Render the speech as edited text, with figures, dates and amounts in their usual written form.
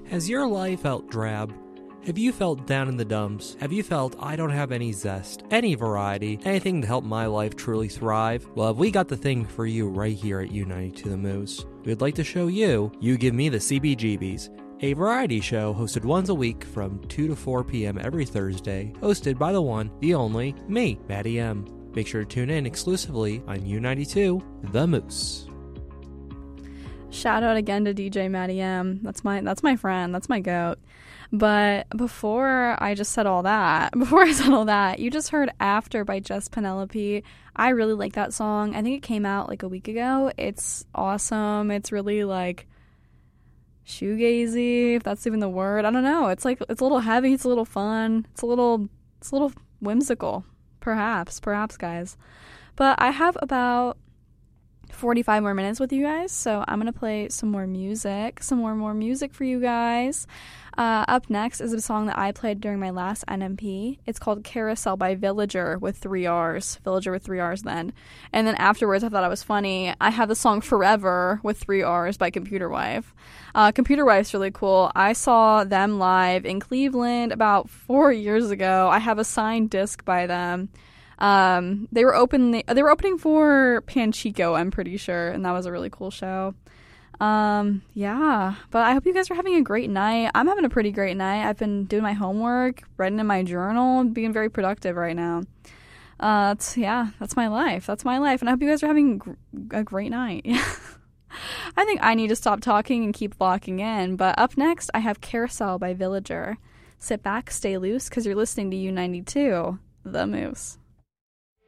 Has your life felt drab? Have you felt down in the dumps? Have you felt I don't have any zest, any variety, anything to help my life truly thrive? Well, have we got the thing for you right here at U92 The Moose? We'd like to show you You Give Me the CBGBs, a variety show hosted once a week from 2 to 4 p.m. every Thursday, hosted by the one, the only, me, Maddie M. Make sure to tune in exclusively on U92 The Moose. Shout out again to DJ Maddie M. That's my friend. That's my goat. But before I said all that, you just heard After by Jess Penelope. I really like that song. I think it came out like a week ago. It's awesome. It's really like shoegazy, if that's even the word. I don't know. It's a little heavy. It's a little fun. It's a little whimsical. Perhaps, guys. But I have about 45 more minutes with you guys, so I'm going to play some more music for you guys. Up next is a song that I played during my last NMP. It's called Carousel by Villager with 3 R's. Villager with 3 R's then. And then afterwards, I thought it was funny. I have the song Forever with 3 R's by Computer Wife. Computer Wife's really cool. I saw them live in Cleveland about 4 years ago. I have a signed disc by them. They were opening for Panchico, I'm pretty sure, and that was a really cool show. Yeah, but I hope you guys are having a great night. I'm having a pretty great night. I've been doing my homework, writing in my journal, being very productive right now. That's my life. And I hope you guys are having a great night. I think I need to stop talking and keep locking in, but up next I have Carousel by Villager. Sit back, stay loose, because you're listening to U92, The Moose.